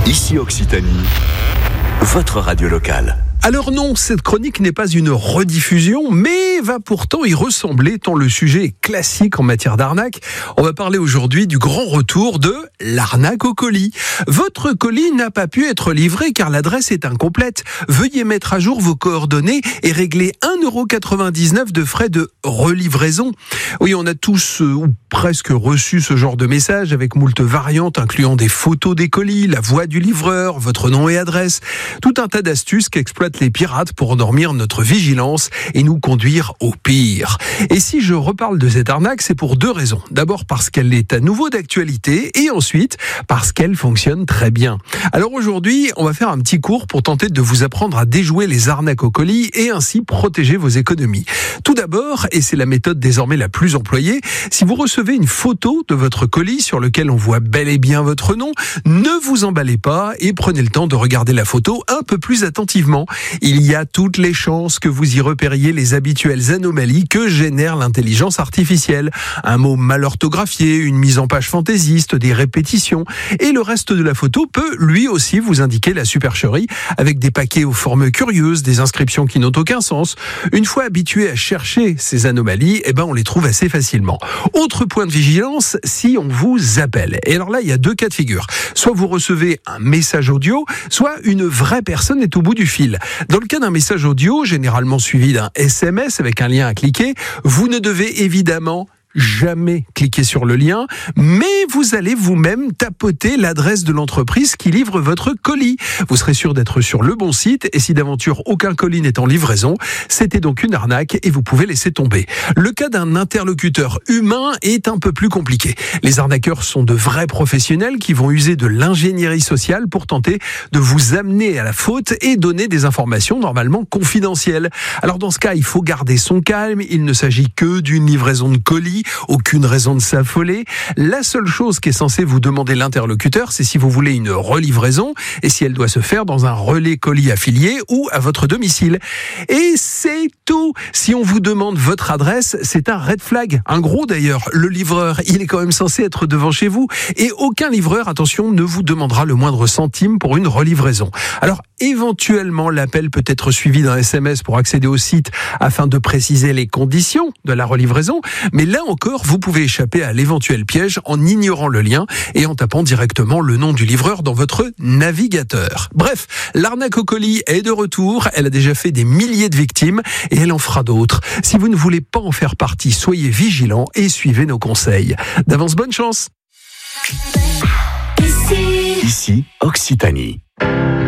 Ici Occitanie, votre radio locale. Alors non, cette chronique n'est pas une rediffusion, mais va pourtant y ressembler tant le sujet est classique en matière d'arnaque. On va parler aujourd'hui du grand retour de l'arnaque au colis. Votre colis n'a pas pu être livré car l'adresse est incomplète. Veuillez mettre à jour vos coordonnées et régler 1,99 € de frais de relivraison. Oui, on a tous ou presque reçu ce genre de message avec moult variantes incluant des photos des colis, la voix du livreur, votre nom et adresse. Tout un tas d'astuces qu'exploitent les pirates pour endormir notre vigilance et nous conduire au pire. Et si je reparle de cette arnaque, c'est pour deux raisons. D'abord parce qu'elle est à nouveau d'actualité et ensuite parce qu'elle fonctionne très bien. Alors aujourd'hui, on va faire un petit cours pour tenter de vous apprendre à déjouer les arnaques au colis et ainsi protéger vos économies. Tout d'abord, et c'est la méthode désormais la plus employée, si vous recevez une photo de votre colis sur lequel on voit bel et bien votre nom, ne vous emballez pas et prenez le temps de regarder la photo un peu plus attentivement. Il y a toutes les chances que vous y repériez les habituelles anomalies que génère l'intelligence artificielle. Un mot mal orthographié, une mise en page fantaisiste, des répétitions. Et le reste de la photo peut lui aussi vous indiquer la supercherie avec des paquets aux formes curieuses, des inscriptions qui n'ont aucun sens. Une fois habitué à chercher ces anomalies, on les trouve assez facilement. Autre point de vigilance, si on vous appelle. Et alors là, il y a deux cas de figure. Soit vous recevez un message audio, soit une vraie personne est au bout du fil. Dans le cas d'un message audio, généralement suivi d'un SMS avec un lien à cliquer, vous ne devez évidemment jamais cliquer sur le lien, mais vous allez vous-même tapoter l'adresse de l'entreprise qui livre votre colis. Vous serez sûr d'être sur le bon site et si d'aventure aucun colis n'est en livraison, c'était donc une arnaque et vous pouvez laisser tomber. Le cas d'un interlocuteur humain est un peu plus compliqué. Les arnaqueurs sont de vrais professionnels qui vont user de l'ingénierie sociale pour tenter de vous amener à la faute et donner des informations normalement confidentielles. Alors dans ce cas, il faut garder son calme, il ne s'agit que d'une livraison de colis, aucune raison de s'affoler. La seule chose qu'est censé vous demander l'interlocuteur, c'est si vous voulez une relivraison et si elle doit se faire dans un relais colis affilié ou à votre domicile. Et c'est tout. Si on vous demande votre adresse, c'est un red flag. Un gros d'ailleurs. Le livreur, il est quand même censé être devant chez vous et aucun livreur, attention, ne vous demandera le moindre centime pour une relivraison. Alors, éventuellement, l'appel peut être suivi d'un SMS pour accéder au site afin de préciser les conditions de la relivraison, mais là encore, vous pouvez échapper à l'éventuel piège en ignorant le lien et en tapant directement le nom du livreur dans votre navigateur. Bref, l'arnaque au colis est de retour, elle a déjà fait des milliers de victimes et elle en fera d'autres. Si vous ne voulez pas en faire partie, soyez vigilants et suivez nos conseils. D'avance, bonne chance. Ici Occitanie.